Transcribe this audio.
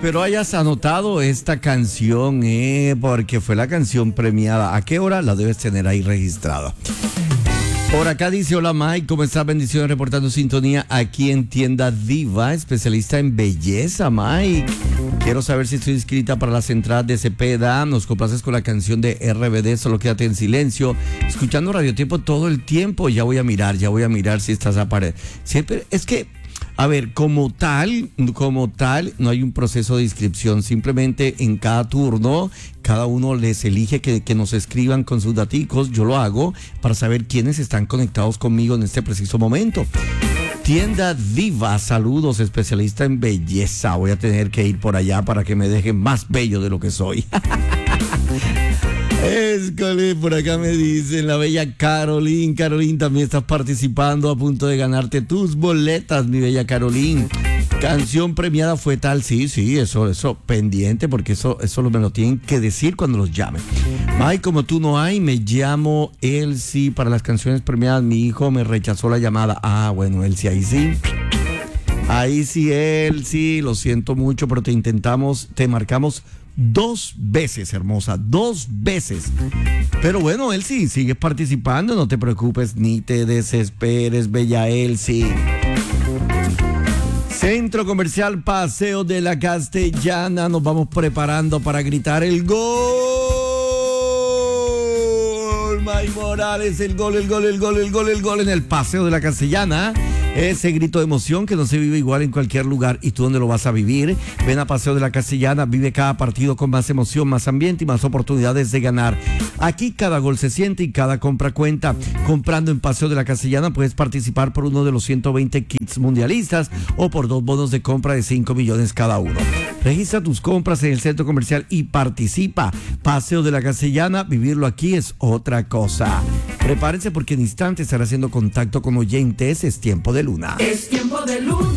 espero hayas anotado esta canción, porque fue la canción premiada. ¿A qué hora? La debes tener ahí registrada. Por acá dice: hola Mike, ¿cómo estás? Bendiciones, reportando sintonía aquí en Tienda Diva, especialista en belleza. Mike, quiero saber si estoy inscrita para las entradas de Cepeda. Nos complaces con la canción de RBD, Solo Quédate en Silencio. Escuchando Radio Tiempo todo el tiempo. Ya voy a mirar si estás a pared. Siempre, es que, a ver, como tal, no hay un proceso de inscripción. Simplemente en cada turno, cada uno les elige que nos escriban con sus daticos. Yo lo hago para saber quiénes están conectados conmigo en este preciso momento. Tienda Diva, saludos, especialista en belleza. Voy a tener que ir por allá para que me dejen más bello de lo que soy. Escole, por acá me dicen la bella Caroline. Caroline, también estás participando, a punto de ganarte tus boletas, mi bella Caroline. Canción premiada fue tal, sí, eso, pendiente, porque eso me lo tienen que decir cuando los llamen. Mike, como tú no hay, me llamo Elsie. Para las canciones premiadas, mi hijo me rechazó la llamada. Ah, bueno, Elsie, ahí sí. Ahí sí, Elsie, lo siento mucho, pero te marcamos 2 veces, hermosa, 2 veces. Pero bueno, Elsie, sigues participando, no te preocupes ni te desesperes, bella Elsie. Centro Comercial Paseo de la Castellana, nos vamos preparando para gritar el gol. Mike Morales, el gol en el Paseo de la Castellana. Ese grito de emoción que no se vive igual en cualquier lugar. ¿Y tú dónde lo vas a vivir? Ven a Paseo de la Castellana, vive cada partido con más emoción, más ambiente y más oportunidades de ganar. Aquí cada gol se siente y cada compra cuenta. Comprando en Paseo de la Castellana puedes participar por uno de los 120 kits mundialistas o por 2 bonos de compra de 5 millones cada uno. Registra tus compras en el centro comercial y participa. Paseo de la Castellana, vivirlo aquí es otra cosa. Prepárense porque en instantes estará haciendo contacto con oyentes. Es tiempo de Luna. Es tiempo de Luna.